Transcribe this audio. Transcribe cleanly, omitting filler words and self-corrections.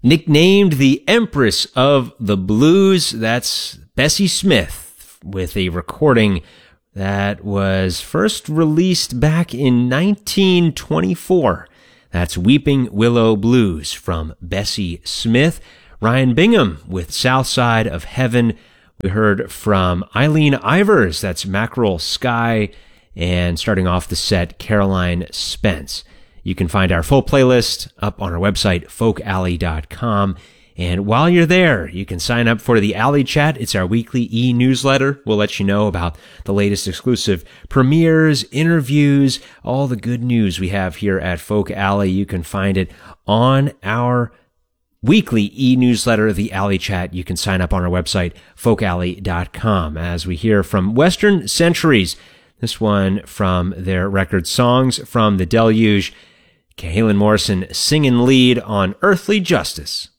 Nicknamed the Empress of the Blues, that's Bessie Smith with a recording that was first released back in 1924. That's Weeping Willow Blues from Bessie Smith. Ryan Bingham with South Side of Heaven. We heard from Eileen Ivers, that's Mackerel Sky. And starting off the set, Caroline Spence. You can find our full playlist up on our website, folkalley.com. And while you're there, you can sign up for the Alley Chat. It's our weekly e-newsletter. We'll let you know about the latest exclusive premieres, interviews, all the good news we have here at Folk Alley. You can find it on our weekly e-newsletter, the Alley Chat. You can sign up on our website, folkalley.com. As we hear from Western Centuries, this one from their record Songs from the Deluge, Kaylin Morrison singing lead on Earthly Justice.